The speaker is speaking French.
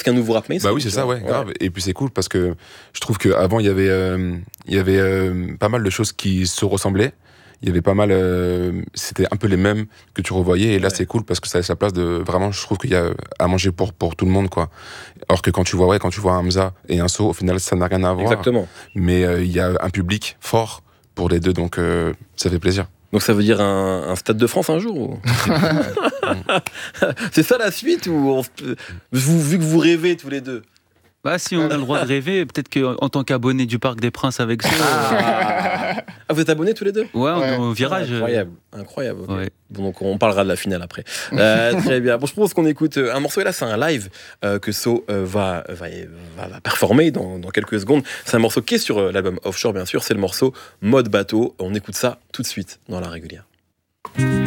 presque un nouveau rap mainstream. Bah oui, c'est ça, ouais, grave. Et puis c'est cool parce que je trouve qu'avant, il y avait pas mal de choses qui se ressemblaient. Il y avait pas mal, c'était un peu les mêmes que tu revoyais, et là c'est cool parce que ça laisse la place de, vraiment, je trouve qu'il y a à manger pour tout le monde, quoi. Alors que quand tu vois un Hamza et un So, au final ça n'a rien à voir. Exactement. Mais il y a un public fort pour les deux, donc ça fait plaisir. Donc ça veut dire un Stade de France un jour ou... C'est ça la suite ou vu que vous rêvez tous les deux? Bah, si on a le droit de rêver, peut-être qu'en tant qu'abonné du Parc des Princes avec ça. Ah, vous êtes abonnés tous les deux? Ouais, on est au virage. Incroyable. Okay. Ouais. Bon, donc on parlera de la finale après. Très bien. Bon, je propose qu'on écoute un morceau. Et là, c'est un live que So va performer dans quelques secondes. C'est un morceau qui est sur l'album Offshore, bien sûr. C'est le morceau Mode Bateau. On écoute ça tout de suite dans La Régulière.